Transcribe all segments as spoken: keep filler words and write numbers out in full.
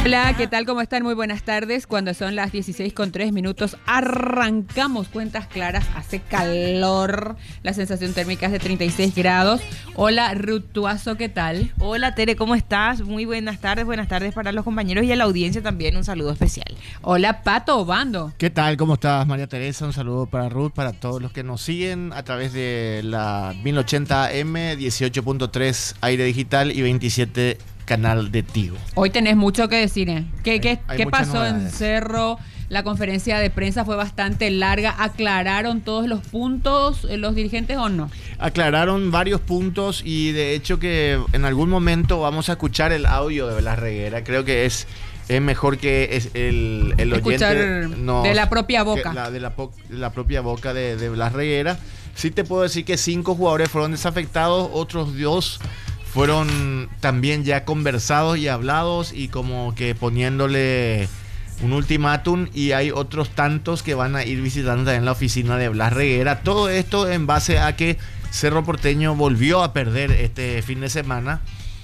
Hola, ¿qué tal? ¿Cómo están? Muy buenas tardes. Cuando son las dieciséis con tres minutos, arrancamos Cuentas Claras. Hace calor, la sensación térmica es de treinta y seis grados. Hola, Rutuazo, ¿qué tal? Hola, Tere, ¿cómo estás? Muy buenas tardes, buenas tardes para los compañeros y a la audiencia también, un saludo especial. Hola, Pato Obando. ¿Qué tal? ¿Cómo estás, María Teresa? Un saludo para Ruth, para todos los que nos siguen a través de la mil ochenta A M, dieciocho punto tres aire digital y veintisiete canal de Tigo. Hoy tenés mucho que decir, ¿eh? ¿Qué, hay, qué, hay ¿qué pasó novedades. en Cerro? La conferencia de prensa fue bastante larga. ¿Aclararon todos los puntos eh, los dirigentes o no? Aclararon varios puntos y de hecho que en algún momento vamos a escuchar el audio de Blas Reguera. Creo que es, es mejor que es el, el Escuchar oyente... nos- de la propia boca. La, de, la, po- de la propia boca de, de Blas Reguera. Sí te puedo decir que cinco jugadores fueron desafectados, otros dos fueron también ya conversados y hablados y como que poniéndole un ultimátum, y hay otros tantos que van a ir visitando también la oficina de Blas Reguera. Todo esto en base a que Cerro Porteño volvió a perder este fin de semana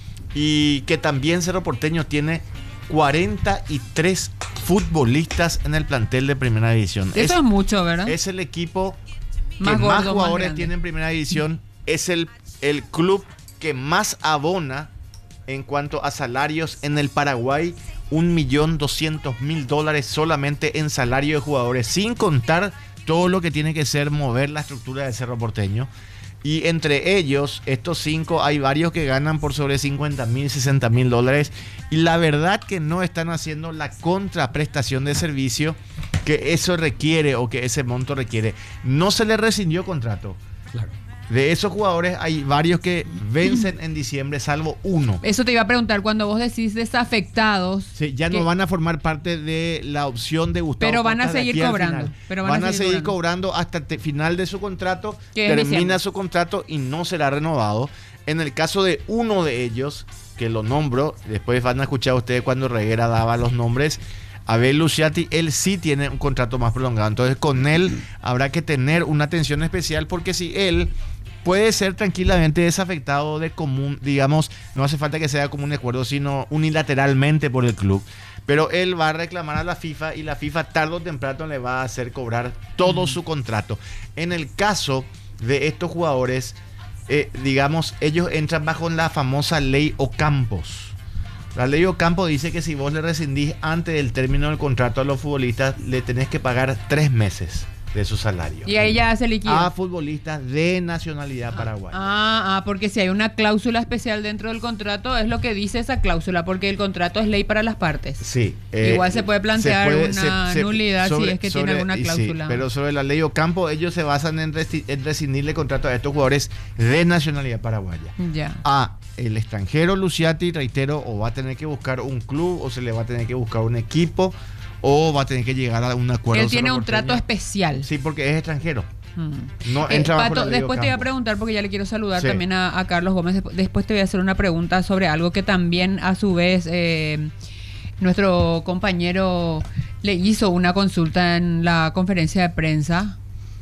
y que también Cerro Porteño tiene cuarenta y tres futbolistas en el plantel de Primera División. Eso es, es mucho, ¿verdad? Es el equipo más que gordo, más jugadores más tiene en Primera División. Es el, el club que más abona en cuanto a salarios en el Paraguay, un millón doscientos mil dólares solamente en salario de jugadores, sin contar todo lo que tiene que ser mover la estructura de Cerro Porteño. Y entre ellos, estos cinco, hay varios que ganan por sobre cincuenta mil, sesenta mil dólares. Y la verdad que no están haciendo la contraprestación de servicio que eso requiere o que ese monto requiere. No se le rescindió contrato. Claro. De esos jugadores hay varios que vencen en diciembre, salvo uno. Eso te iba a preguntar, cuando vos decís desafectados... Sí, ya que, no van a formar parte de la opción de Gustavo Pero van a Costa de seguir aquí al cobrando. final. Pero van, van a seguir, seguir cobrando. cobrando hasta el final de su contrato. Termina su contrato y no será renovado. En el caso de uno de ellos, que lo nombro, después van a escuchar ustedes cuando Reguera daba los nombres, Abel Luciati, él sí tiene un contrato más prolongado. Entonces con él habrá que tener una atención especial, porque si él puede ser tranquilamente desafectado de común, digamos, no hace falta que sea como un acuerdo, sino unilateralmente por el club. Pero él va a reclamar a la FIFA y la FIFA tarde o temprano le va a hacer cobrar todo mm. su contrato. En el caso de estos jugadores, eh, digamos, ellos entran bajo la famosa ley Ocampos. La ley Ocampo dice que si vos le rescindís antes del término del contrato a los futbolistas, le tenés que pagar tres meses de su salario. Y ahí ya se liquida. A futbolistas de nacionalidad ah, paraguaya. Ah, ah, porque si hay una cláusula especial dentro del contrato, es lo que dice esa cláusula, porque el contrato es ley para las partes. Sí. Eh, Igual se puede plantear se puede, una se, nulidad sobre, si es que sobre, tiene alguna cláusula. Sí, pero sobre la ley Ocampo, ellos se basan en, resti- en rescindirle contrato a estos jugadores de nacionalidad paraguaya. Ya. A el extranjero Luciati, reitero, o va a tener que buscar un club, o se le va a tener que buscar un equipo, o va a tener que llegar a un acuerdo. Él tiene un trato especial. Sí, porque es extranjero. Hmm. No eh, entra Pato, bajo la ley después te voy a Ocampo. preguntar, porque ya le quiero saludar sí. también a, a Carlos Gómez. Después te voy a hacer una pregunta sobre algo que también a su vez eh, nuestro compañero le hizo una consulta en la conferencia de prensa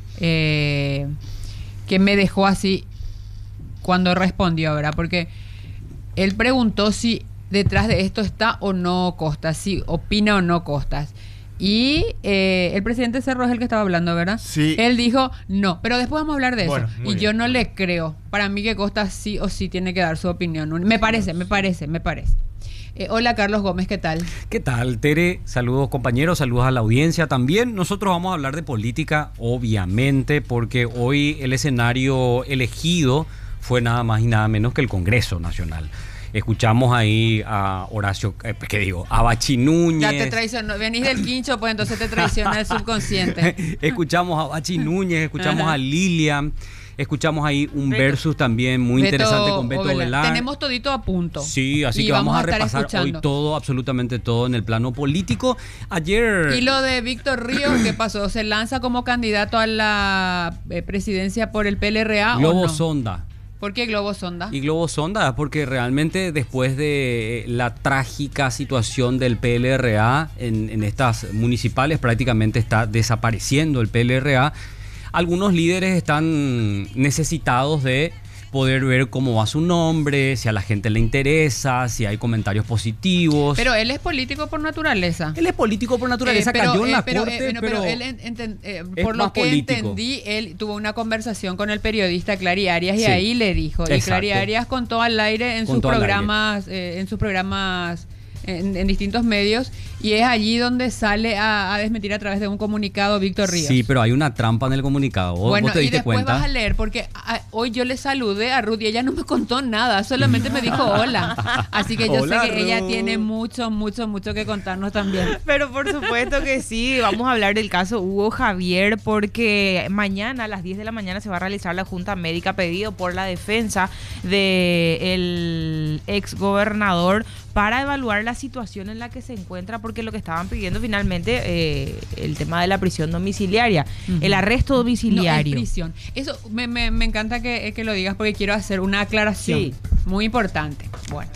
eh, que me dejó así cuando respondió, ¿verdad? Porque él preguntó si detrás de esto está o no Costas, si opina o no Costas. Y eh, el presidente Cerro es el que estaba hablando, ¿verdad? Sí. Él dijo no, pero después vamos a hablar de bueno, eso. Y bien, yo no bien. le creo. Para mí que Costas sí o sí tiene que dar su opinión. Me parece, me parece, me parece. Eh, hola Carlos Gómez, ¿qué tal? ¿Qué tal, Tere? Saludos compañeros, saludos a la audiencia también. Nosotros vamos a hablar de política, obviamente, porque hoy el escenario elegido fue nada más y nada menos que el Congreso Nacional. Escuchamos ahí a Horacio, eh, ¿qué digo? A Bachi Núñez. Ya te traicionó, venís del quincho, pues entonces te traiciona el subconsciente. Escuchamos a Bachi Núñez, escuchamos Ajá. a Lilian, escuchamos ahí un Beto. versus también muy Beto interesante con Beto Ovelar. Velar. Tenemos todito a punto. Sí, así y que vamos, vamos a, a estar repasar escuchando. hoy todo, absolutamente todo en el plano político. Ayer... Y lo de Víctor Ríos, ¿qué pasó? ¿Se lanza como candidato a la eh, presidencia por el P L R A Globo o no? Sonda. ¿Por qué Globo Sonda? Y Globo Sonda, porque realmente después de la trágica situación del P L R A en, en estas municipales, prácticamente está desapareciendo el P L R A. Algunos líderes están necesitados de poder ver cómo va su nombre, si a la gente le interesa, si hay comentarios positivos. Pero él es político por naturaleza. Él es político por naturaleza, eh, pero, cayó en la eh, pero, corte, eh, no, pero, pero él, enten, eh, por lo que político. entendí, él tuvo una conversación con el periodista Clary Arias y sí. ahí le dijo. Exacto. Y Clary Arias contó al aire en contó sus programas, eh, en sus programas en, en distintos medios, y es allí donde sale a, a desmentir a través de un comunicado Víctor Ríos. Sí, pero hay una trampa en el comunicado. ¿Vos, bueno, vos te diste y después cuenta? vas a leer, porque a, hoy yo le saludé a Ruth y ella no me contó nada, solamente me dijo hola. Así que yo hola, sé que Ruth. Ella tiene mucho, mucho, mucho que contarnos también. Pero por supuesto que sí, vamos a hablar del caso Hugo Javier, porque mañana a las diez de la mañana se va a realizar la junta médica pedido por la defensa del ex gobernador para evaluar la situación en la que se encuentra, porque lo que estaban pidiendo finalmente eh, el tema de la prisión domiciliaria, uh-huh. el arresto domiciliario. No, es prisión. Eso me, me, me encanta que, que lo digas, porque quiero hacer una aclaración sí. muy importante. Bueno,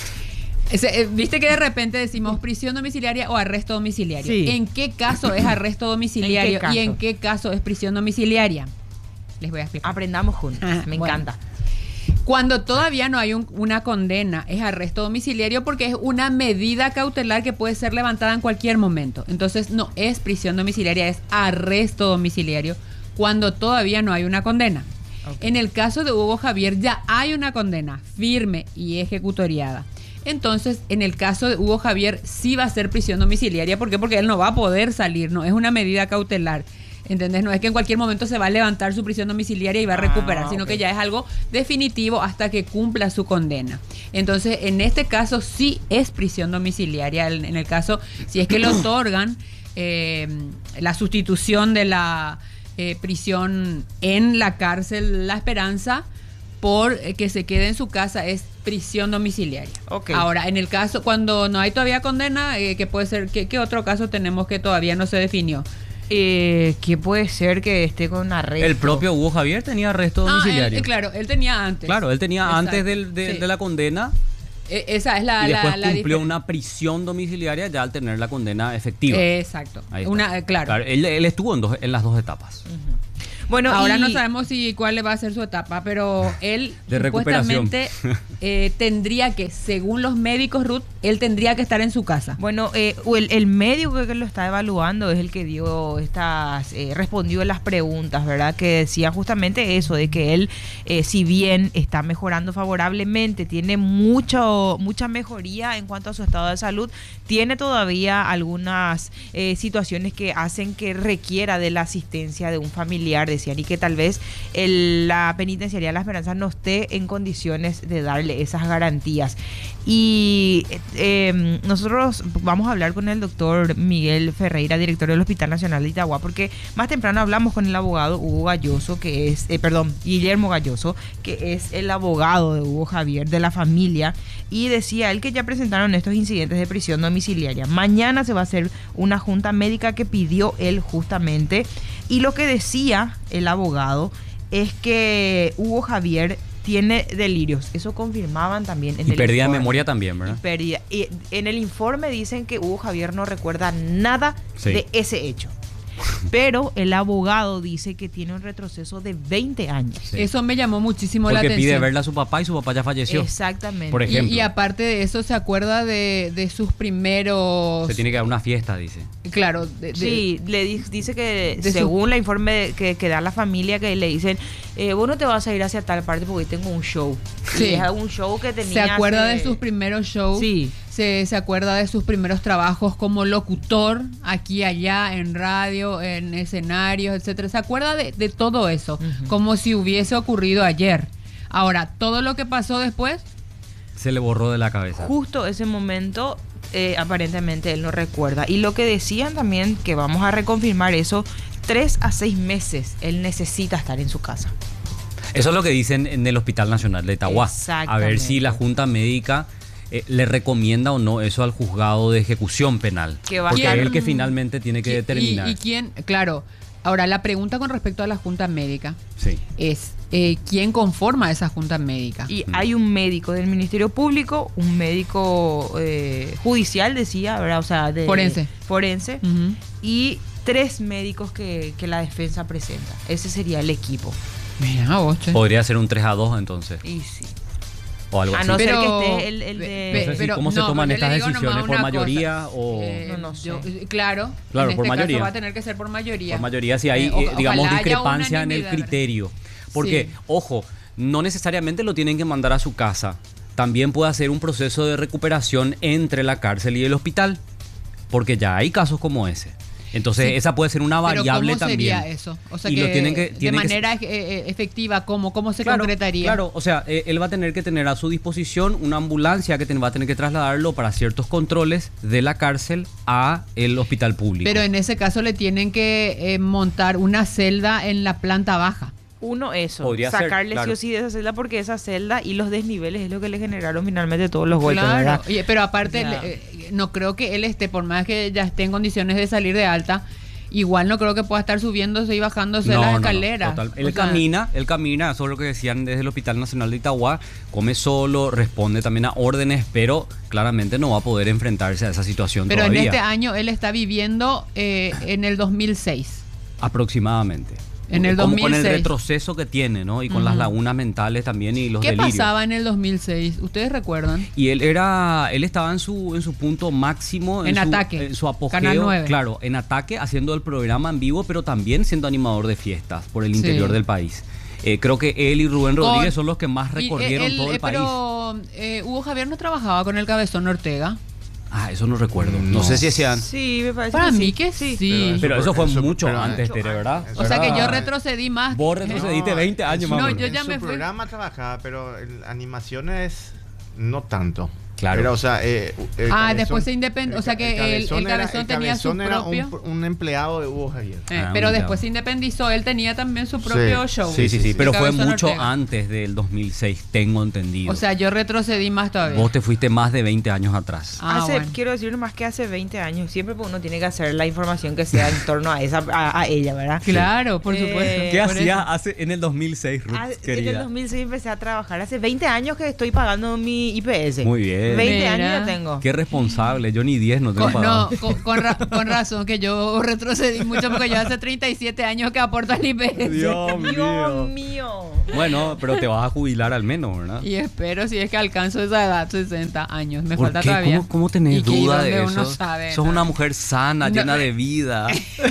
Ese, eh, viste que de repente decimos prisión domiciliaria o arresto domiciliario. Sí. ¿En qué caso es arresto domiciliario ¿En y en qué caso es prisión domiciliaria? Les voy a explicar. Aprendamos juntos. Ah, me bueno. encanta. Cuando todavía no hay un, una condena, es arresto domiciliario, porque es una medida cautelar que puede ser levantada en cualquier momento. Entonces no es prisión domiciliaria, es arresto domiciliario cuando todavía no hay una condena. Okay. En el caso de Hugo Javier ya hay una condena firme y ejecutoriada. Entonces, en el caso de Hugo Javier sí va a ser prisión domiciliaria. ¿Por qué? Porque él no va a poder salir, no es una medida cautelar. ¿Entendés? No es que en cualquier momento se va a levantar su prisión domiciliaria y va a recuperar, ah, sino okay. que ya es algo definitivo hasta que cumpla su condena. Entonces, en este caso sí es prisión domiciliaria. En el caso, si es que le otorgan eh, la sustitución de la eh, prisión en la cárcel La Esperanza por eh, que se quede en su casa, es prisión domiciliaria. Okay. Ahora, en el caso, cuando no hay todavía condena, eh, que puede ser, ¿qué, qué otro caso tenemos que todavía no se definió? Eh, ¿Qué puede ser que esté con arresto? El propio Hugo Javier tenía arresto domiciliario. Ah, él, claro, él tenía antes. Claro, él tenía Exacto. antes del, de, sí. de la condena. Eh, esa es la. Y después la, cumplió la una prisión domiciliaria ya al tener la condena efectiva. Exacto. Una, claro. claro él, él estuvo en, dos, en las dos etapas. Uh-huh. Bueno, ahora y... no sabemos si cuál va a ser su etapa, pero él de supuestamente eh, tendría que, según los médicos, Ruth, él tendría que estar en su casa. Bueno, eh, el, el médico que lo está evaluando es el que dio estas, eh, respondió las preguntas, ¿verdad? Que decía justamente eso, de que él, eh, si bien está mejorando favorablemente, tiene mucho, mucha mejoría en cuanto a su estado de salud, tiene todavía algunas eh, situaciones que hacen que requiera de la asistencia de un familiar, decían, y que tal vez el, la penitenciaría de La Esperanza no esté en condiciones de darle esas garantías. Y eh, nosotros vamos a hablar con el doctor Miguel Ferreira, director del Hospital Nacional de Itagua, porque más temprano hablamos con el abogado Hugo Galloso, que es, eh, perdón, Guillermo Galloso, que es el abogado de Hugo Javier, de la familia, y decía él que ya presentaron estos incidentes de prisión domiciliaria. Mañana se va a hacer una junta médica que pidió él justamente, y lo que decía el abogado es que Hugo Javier tiene delirios. Eso confirmaban también en y el pérdida informe. de memoria también, ¿verdad? Y pérdida. Y en el informe dicen que Hugo Javier no recuerda nada sí. de ese hecho. Pero el abogado dice que tiene un retroceso de veinte años. Sí. Eso me llamó muchísimo Porque la atención. Porque pide verla a su papá y su papá ya falleció. Exactamente. Por ejemplo. Y, y aparte de eso, se acuerda de, de sus primeros... Se tiene que dar una fiesta, dice. Claro. De, de, sí, le di, dice que según su... la informe que, que da la familia, que le dicen, eh, vos no te vas a ir hacia tal parte porque tengo un show. Sí. Es un show que tenía... Se acuerda hace... de sus primeros shows. Sí. Se, se acuerda de sus primeros trabajos como locutor, aquí, allá, en radio, en escenarios, etcétera. Se acuerda de, de todo eso, uh-huh. como si hubiese ocurrido ayer. Ahora, todo lo que pasó después... Se le borró de la cabeza. Justo ese momento, eh, aparentemente él no recuerda. Y lo que decían también, que vamos a reconfirmar eso, tres a seis meses él necesita estar en su casa. Eso es lo que dicen en el Hospital Nacional de Itagua. A ver si la Junta Médica... Eh, le recomienda o no eso al juzgado de ejecución penal, que va porque a es el que finalmente tiene que y, determinar. Y, y quién, claro, ahora la pregunta con respecto a la junta médica sí. es eh, ¿quién conforma esa junta médica? Y hay un médico del Ministerio Público, un médico eh, judicial, decía, ¿verdad? O sea, de forense, forense uh-huh. y tres médicos que, que la defensa presenta. Ese sería el equipo. Mira, vos, che. Podría ser un tres a dos entonces. Y sí. O algo A así. no ser Pero- que esté el, el de... Pe- No sé si pero- cómo se no, toman pero yo estas le digo decisiones, nomás por una mayoría cosa. o... Eh, No, no sé. yo- claro, Claro, en por este mayoría. caso va a tener que ser por mayoría. Por mayoría si hay, Eh, o- eh, digamos, ojalá haya discrepancia en el unanimidad, ¿verdad? criterio. Porque, Sí. ojo, no necesariamente lo tienen que mandar a su casa. También puede hacer un proceso de recuperación entre la cárcel y el hospital. Porque ya hay casos como ese. Entonces, Sí. esa puede ser una Pero variable ¿cómo también. sería eso? O sea, Y que, lo tienen que- de tienen que- manera eh, eh, efectiva, ¿cómo, cómo se Claro, concretaría? Claro, o sea, eh, él va a tener que tener a su disposición una ambulancia que ten- va a tener que trasladarlo para ciertos controles de la cárcel a el hospital público. Pero en ese caso le tienen que eh, montar una celda en la planta baja. Uno, eso. Podría ser, sacarle claro. sí o sí de esa celda porque esa celda y los desniveles es lo que le generaron finalmente todos los golpes, Claro. ¿verdad? Oye, pero aparte, Ya. le- eh, no creo que él esté, por más que ya esté en condiciones de salir de alta, igual no creo que pueda estar subiéndose y bajándose No, las no, no, escaleras. total. Él O sea, camina, él camina, eso es lo que decían desde el Hospital Nacional de Itagua, come solo, responde también a órdenes, pero claramente no va a poder enfrentarse a esa situación Pero todavía. en este año él está viviendo eh, en el dos mil seis. Aproximadamente. En el Como con el dos mil seis. retroceso que tiene, ¿no? Y con las Ujú. lagunas mentales también y los ¿Qué delirios. pasaba en el dos mil seis? ¿Ustedes recuerdan? Y él era, él estaba en su, en su punto máximo, En su, Ataque, en su apogeo, Canal nueve. claro, en Ataque, haciendo el programa en vivo, pero también siendo animador de fiestas por el Sí. interior del país. Eh, creo que él y Rubén Con- Rodríguez son los que más Y, eh, recorrieron él, todo el eh, país. Pero eh, Hugo Javier no trabajaba con el Cabezón Ortega. Ah, eso no recuerdo. No, No. sé si sean. Sí, me parece Para que mí sí. que sí. Pero Pero eso fue Eso- mucho pero- antes, Tere, ¿verdad? O O sea que yo ¿Verdad? retrocedí más. Vos retrocediste veinte años más o No, menos. yo ya en me su fui. programa trabajaba, pero en animaciones no tanto. Claro. Pero, o sea, eh, el Ah, Cabezón- después se independ- o sea que el- el era- Cabezón tenía su Cabezón era un- propio- un, empleado de Hugo Javier. Eh, Ah, pero mira. después se independizó. Él tenía también su propio Sí, show. Sí, sí, sí, El pero fue Cabezón mucho Ortega. antes del dos mil seis, tengo entendido. O sea, yo retrocedí más todavía. Vos te fuiste más de veinte años atrás. Ah, hace, bueno. Quiero decir más que hace veinte años. Siempre pues, uno tiene que hacer la información que sea en torno a esa a, a ella, ¿verdad? Claro, por Eh, supuesto. ¿Qué Por hacías eso. hace en el dos mil seis, Ruth, Ah, en querida? el dos mil seis empecé a trabajar. Hace veinte años que estoy pagando mi I P S. Muy bien. veinte Mira. años ya tengo. Qué responsable, yo ni diez no tengo Con, pagado. no, con, con ra- con razón que yo retrocedí mucho porque yo hace treinta y siete años que aporto al I P S. Dios Dios mío. mío. Bueno, pero te vas a jubilar al menos, ¿verdad? Y espero si es que alcanzo esa edad, sesenta años. Me ¿Por falta qué? todavía. ¿Cómo, cómo tenés ¿Y qué? duda ¿Dónde de uno eso? sabe? Sos No. una mujer sana, No. llena de vida.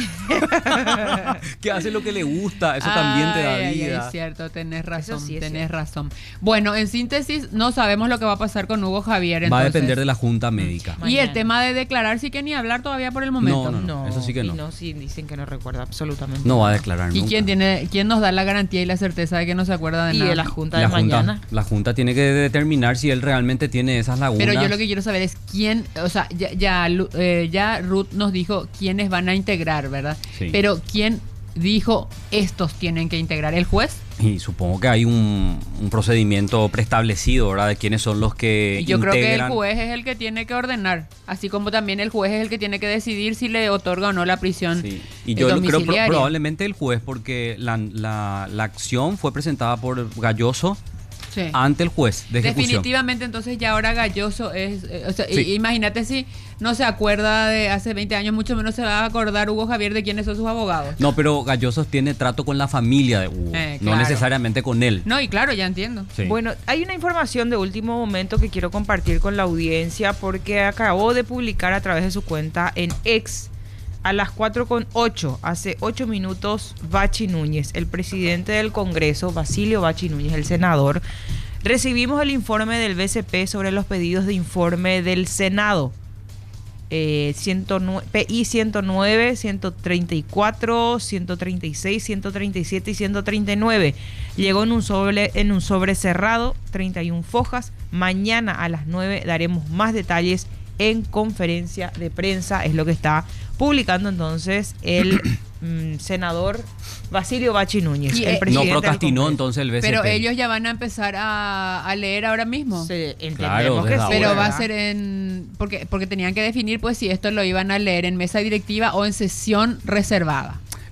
que hace lo que le gusta, eso también te da Ay, ay, ay, vida. es cierto, tenés razón, sí es tenés cierto. razón. Bueno, en síntesis, no sabemos lo que va a pasar con Hugo Javier. Va a entonces. depender de la junta médica. Y el Mañana. tema de declarar sí que ni hablar todavía por el momento. No, no, eso sí que y no. no, sí, dicen que no recuerda absolutamente. No va a declarar ¿Y nunca. quién tiene, quién nos da la garantía y la certeza de que no se acuerda de Y nada? de la junta La de junta, mañana. la junta tiene que determinar si él realmente tiene esas lagunas. Pero yo lo que quiero saber es quién, o sea, ya, ya, Lu- eh, ya Ruth nos dijo quiénes van a integrar, ¿verdad? Sí. Pero quién dijo estos tienen que integrar, ¿el juez? Y supongo que hay un, un procedimiento preestablecido, ¿verdad? De quiénes son los que Y yo creo que el integran. juez es el que tiene que ordenar, así como también el juez es el que tiene que decidir si le otorga o no la prisión Sí. Y eh, yo lo creo pro- domiciliaria. probablemente el juez, porque la, la, la acción fue presentada por Galloso Sí. ante el juez de ejecución. Definitivamente, entonces ya ahora Galloso es, eh, o sea, Sí. i- imagínate si no se acuerda de hace veinte años, mucho menos se va a acordar Hugo Javier de quiénes son sus abogados. No, pero Galloso tiene trato con la familia de Hugo, Eh, no claro. necesariamente con él. No, y claro, ya entiendo. Sí. Bueno, hay una información de último momento que quiero compartir con la audiencia porque acabó de publicar a través de su cuenta en X a las cuatro con ocho, hace ocho minutos, Bachi Núñez, el presidente del Congreso, Basilio Bachi Núñez, el senador. Recibimos el informe del B C P sobre los pedidos de informe del Senado. Eh, ciento nueve, P I ciento nueve, ciento treinta y cuatro, ciento treinta y seis, ciento treinta y siete y ciento treinta y nueve. Llegó en un sobre, en un sobre cerrado, treinta y una fojas. Mañana a las nueve daremos más detalles en conferencia de prensa. Es lo que está publicando entonces el mm, senador Basilio Bachi Núñez, Y, el eh, No presidente del procrastinó Congreso. entonces el B C P. Pero ellos ya van a empezar a, a leer ahora mismo. Sí, entendemos Claro, que desde sí, ahora. Pero va a ¿verdad? ser en... Porque, porque tenían que definir pues si esto lo iban a leer en mesa directiva o en sesión reservada.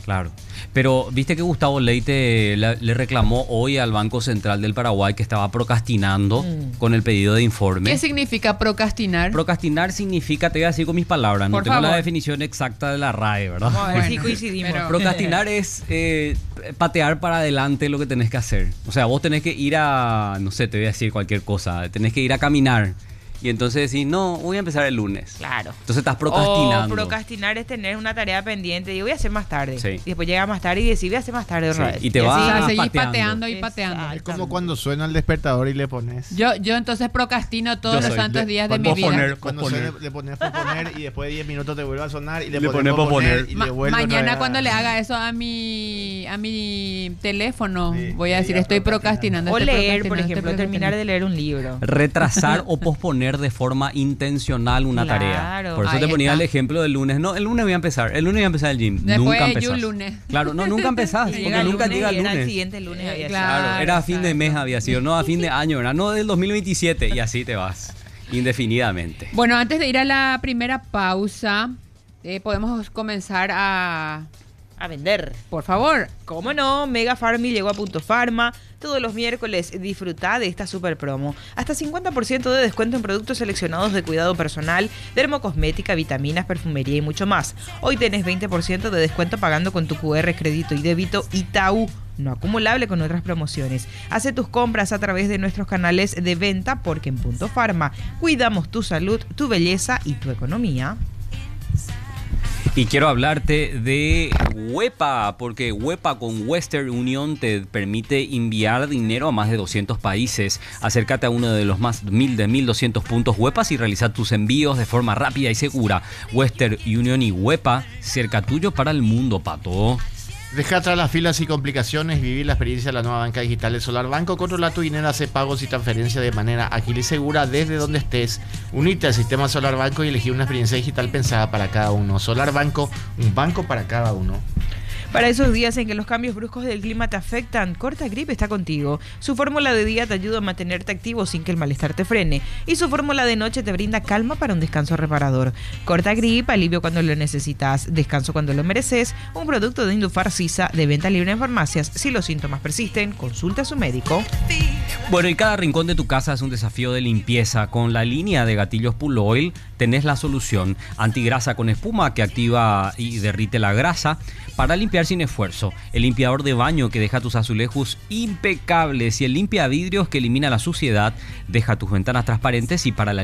Claro. Pero viste que Gustavo Leite le, le reclamó hoy al Banco Central del Paraguay que estaba procrastinando mm. con el pedido de informe. ¿Qué significa procrastinar? Procrastinar significa, te voy a decir con mis palabras, no Por tengo favor. la definición exacta de la R A E, ¿verdad? Bueno, sí coincidimos. Pero- Procrastinar es eh, patear para adelante lo que tenés que hacer. O sea, vos tenés que ir a, no sé, te voy a decir cualquier cosa, tenés que ir a caminar. Y entonces decís, no, voy a empezar el lunes. Claro. Entonces estás procrastinando. O procrastinar es tener una tarea pendiente y voy a hacer más tarde. Sí. Y después llega más tarde y decís, voy a hacer más tarde otra Sí, vez. y te Y vas así, pateando. seguís pateando y pateando. Exacto. Es como cuando suena el despertador y le pones. Yo, yo entonces procrastino todos Yo los soy santos de- días de mi cuando vida. poner- Cuando posponer. suena, le pones posponer y después de diez minutos te vuelve a sonar y le, Le pones pones posponer posponer. y Ma- le vuelve otra mañana vez a- cuando le haga eso a mi a mi teléfono, Sí, voy a decir, ya estoy procrastinando. procrastinando. O estoy leer, por procrastinando, ejemplo, estoy terminar de leer un libro. Retrasar o posponer de forma intencional una Claro. tarea. Por eso Ahí te ponía está. el ejemplo del lunes. No, el lunes voy a empezar. El lunes voy a empezar el gym. Después nunca de empezás. un lunes. Claro, no, nunca empezás. porque Llega el nunca lunes llega el y era el lunes. siguiente lunes. Eh, había claro. sido. Claro, era a fin de exacto. mes había sido, no a fin de año, era no del dos mil veintisiete y así te vas, indefinidamente. Bueno, antes de ir a la primera pausa, eh, podemos comenzar a... A vender. Por favor. ¿Cómo no? Mega Farmi llegó a Punto Farma. Todos los miércoles disfruta de esta super promo. Hasta cincuenta por ciento de descuento en productos seleccionados de cuidado personal, dermocosmética, vitaminas, perfumería y mucho más. Hoy tenés veinte por ciento de descuento pagando con tu Q R, crédito y débito Itaú. No acumulable con otras promociones. Hace tus compras a través de nuestros canales de venta porque en Punto Farma cuidamos tu salud, tu belleza y tu economía. Y quiero hablarte de Huepa, porque Huepa con Western Union te permite enviar dinero a más de doscientos países. Acércate a uno de los más mil de mil doscientos puntos Huepas y realiza tus envíos de forma rápida y segura. Western Union y Huepa, cerca tuyo para el mundo, pato. Deja atrás las filas y complicaciones y vivir la experiencia de la nueva banca digital de Solar Banco. Controla tu dinero, hace pagos y transferencias de manera ágil y segura desde donde estés. Unite al sistema Solar Banco y elegí una experiencia digital pensada para cada uno. Solar Banco, un banco para cada uno. Para esos días en que los cambios bruscos del clima te afectan, Corta Grip está contigo. Su fórmula de día te ayuda a mantenerte activo sin que el malestar te frene. Y su fórmula de noche te brinda calma para un descanso reparador. Corta Grip, alivio cuando lo necesitas, descanso cuando lo mereces. Un producto de Indufar Sisa de venta libre en farmacias. Si los síntomas persisten, consulta a su médico. Bueno, y cada rincón de tu casa es un desafío de limpieza. Con la línea de gatillos Pull Oil tenés la solución. Antigrasa con espuma que activa y derrite la grasa para limpiar sin esfuerzo. El limpiador de baño que deja tus azulejos impecables y el limpia vidrios que elimina la suciedad, deja tus ventanas transparentes y para la